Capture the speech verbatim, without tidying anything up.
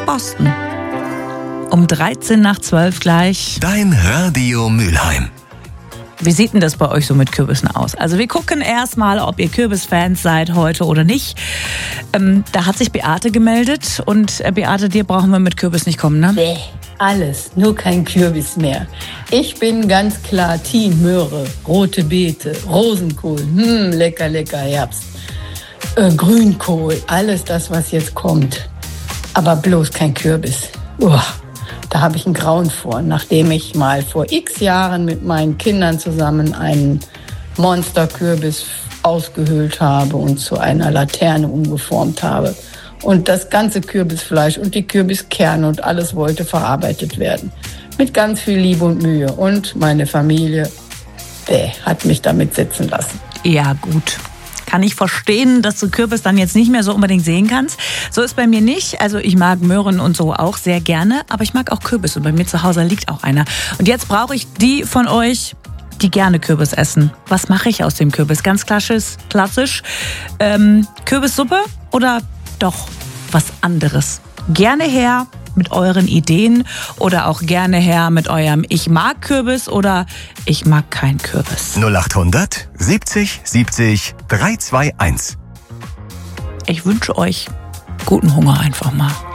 Boston. Um dreizehn nach zwölf gleich. Dein Radio Mülheim. Wie sieht denn das bei euch so mit Kürbissen aus? Also wir gucken erstmal, ob ihr Kürbisfans seid heute oder nicht. Ähm, da hat sich Beate gemeldet und äh, Beate, dir brauchen wir mit Kürbis nicht kommen, ne? Bäh, alles, nur kein Kürbis mehr. Ich bin ganz klar Team Möhre, rote Beete, Rosenkohl, hm, lecker, lecker Herbst, äh, Grünkohl, alles das, was jetzt kommt. Aber bloß kein Kürbis. Uah. Da habe ich ein Grauen vor, nachdem ich mal vor x Jahren mit meinen Kindern zusammen einen Monsterkürbis ausgehöhlt habe und zu einer Laterne umgeformt habe. Und das ganze Kürbisfleisch und die Kürbiskerne und alles wollte verarbeitet werden. Mit ganz viel Liebe und Mühe. Und meine Familie bäh, hat mich damit sitzen lassen. Ja, gut. Kann ich verstehen, dass du Kürbis dann jetzt nicht mehr so unbedingt sehen kannst. So ist bei mir nicht. Also ich mag Möhren und so auch sehr gerne, aber ich mag auch Kürbis und bei mir zu Hause liegt auch einer. Und jetzt brauche ich die von euch, die gerne Kürbis essen. Was mache ich aus dem Kürbis? Ganz klassisch, klassisch. Ähm, Kürbissuppe oder doch was anderes? Gerne her mit euren Ideen oder auch gerne her mit eurem Ich mag Kürbis oder ich mag kein Kürbis. null achthundert siebzig siebzig drei zwei eins. Ich wünsche euch guten Hunger einfach mal.